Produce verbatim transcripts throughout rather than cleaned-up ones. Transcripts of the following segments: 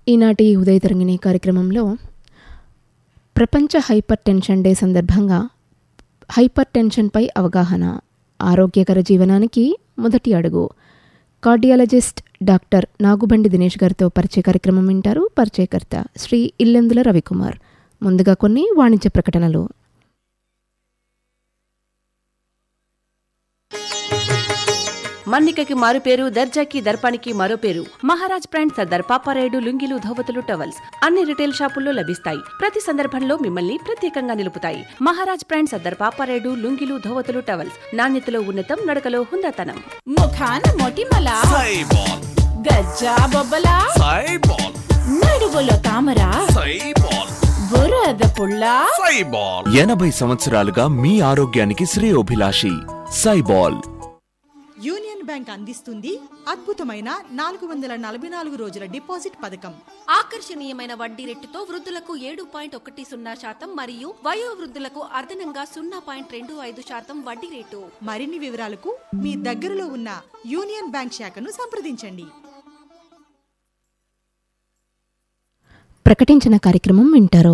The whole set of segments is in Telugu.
ఈనాటి ఉదయతరంగిణి కార్యక్రమంలో ప్రపంచ హైపర్ టెన్షన్ డే సందర్భంగా హైపర్ టెన్షన్పై అవగాహన, ఆరోగ్యకర జీవనానికి మొదటి అడుగు, కార్డియాలజిస్ట్ డాక్టర్ నాగుబండి దినేష్ గారితో పరిచయ కార్యక్రమం వింటారు. పరిచయకర్త శ్రీ ఇల్లెందుల రవికుమార్. ముందుగా కొన్ని వాణిజ్య ప్రకటనలు. మన్నికకి మారు పేరు, దర్జాకి దర్పానికి మరో పేరు. మహారాజ్ బ్రాండ్ సర్దార్ పాపారాయుడు లుంగీలు, ధోవతులు, టవల్స్ అన్ని రిటైల్ షాపుల్లో లభిస్తాయి. ప్రతి సందర్భంలో మిమ్మల్ని ప్రత్యేకంగా నిలుపుతాయి. మహారాజ్ బ్రాండ్ సర్దార్ పాపారాయుడు లుంగీలు, ధోవతులు, టవల్స్ నాణ్యతలో ఉన్నతం, నడకలో హుందాతనం. ముఖాన మొటిమల సైబాల్, గజ్జా బొబ్బల సైబాల్, నడువులో తామర సైబాల్, బురద పుల్ల సైబాల్. ఎనభై సంవత్సరాలుగా మీ ఆరోగ్యానికి శ్రేయోభిలాషి సైబాల్. యూనియన్ బ్యాంక్ అందిస్తుంది అద్భుతమైన నాలుగు వందల నలభై నాలుగు రోజుల డిపాజిట్ పథకం. ఆకర్షణీయమైన వడ్డీ రేటుతో వృద్ధులకు ఏడు పాయింట్ ఒకటి సున్నా శాతం మరియు వయో వృద్ధులకు అదనంగా సున్నా పాయింట్ రెండు ఐదు శాతం వడ్డీ రేటు. మరిన్ని వివరాలకు మీ దగ్గరలో ఉన్న యూనియన్ బ్యాంక్ శాఖను సంప్రదించండి. ప్రకటించిన కార్యక్రమం వింటారు.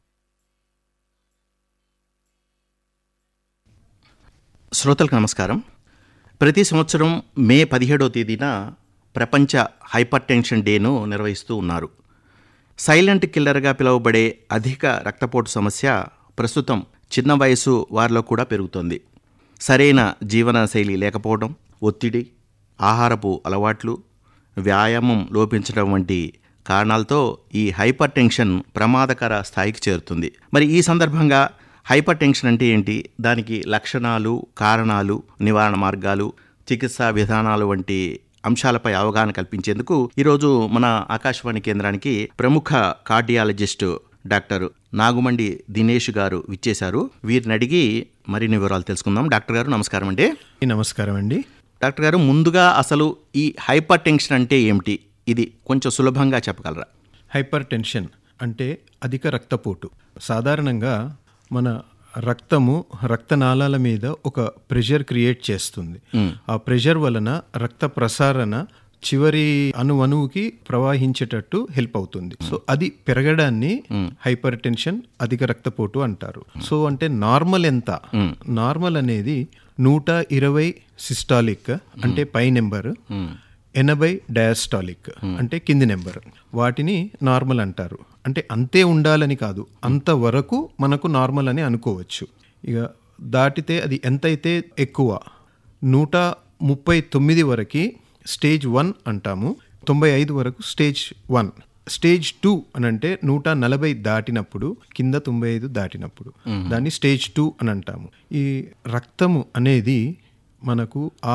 శ్రోతలకు నమస్కారం. ప్రతి సంవత్సరం మే పదిహేడవ తేదీన ప్రపంచ హైపర్ టెన్షన్ డేను నిర్వహిస్తూ ఉన్నారు. సైలెంట్ కిల్లర్గా పిలువబడే అధిక రక్తపోటు సమస్య ప్రస్తుతం చిన్న వయసు వారిలో కూడా పెరుగుతోంది. సరైన జీవనశైలి లేకపోవడం, ఒత్తిడి, ఆహారపు అలవాట్లు, వ్యాయామం లోపించడం వంటి కారణాలతో ఈ హైపర్ టెన్షన్ ప్రమాదకర స్థాయికి చేరుతుంది. మరి ఈ సందర్భంగా హైపర్ టెన్షన్ అంటే ఏంటి, దానికి లక్షణాలు, కారణాలు, నివారణ మార్గాలు, చికిత్సా విధానాలు వంటి అంశాలపై అవగాహన కల్పించేందుకు ఈరోజు మన ఆకాశవాణి కేంద్రానికి ప్రముఖ కార్డియాలజిస్టు డాక్టర్ నాగుమండి దినేష్ గారు విచ్చేశారు. వీరిని అడిగి మరిన్ని వివరాలు తెలుసుకుందాం. డాక్టర్ గారు నమస్కారం అండి. నమస్కారం అండి. డాక్టర్ గారు, ముందుగా అసలు ఈ హైపర్ టెన్షన్ అంటే ఏమిటి, ఇది కొంచెం సులభంగా చెప్పగలరా? హైపర్ టెన్షన్ అంటే అధిక రక్తపోటు. సాధారణంగా మన రక్తము రక్తనాళాల మీద ఒక ప్రెషర్ క్రియేట్ చేస్తుంది. ఆ ప్రెషర్ వలన రక్త ప్రసారణ చివరి అణువణువుకి ప్రవహించేటట్టు హెల్ప్ అవుతుంది. సో అది పెరగడాన్ని హైపర్ టెన్షన్, అధిక రక్తపోటు అంటారు. సో అంటే నార్మల్ ఎంత? నార్మల్ అనేది నూట ఇరవై సిస్టాలిక్ అంటే పై నెంబర్, ఎనభై డయాస్టాలిక్ అంటే కింది నెంబర్. వాటిని నార్మల్ అంటారు. అంటే అంతే ఉండాలని కాదు, అంతవరకు మనకు నార్మల్ అని అనుకోవచ్చు. ఇక దాటితే అది ఎంతైతే ఎక్కువ, నూట ముప్పై తొమ్మిది వరకు స్టేజ్ వన్ అంటాము, తొంభై ఐదు వరకు స్టేజ్ వన్. స్టేజ్ టూ అని అంటే నూట నలభై దాటినప్పుడు, కింద తొంభై ఐదు దాటినప్పుడు దాన్ని స్టేజ్ టూ అని అంటాము. ఈ రక్తము అనేది మనకు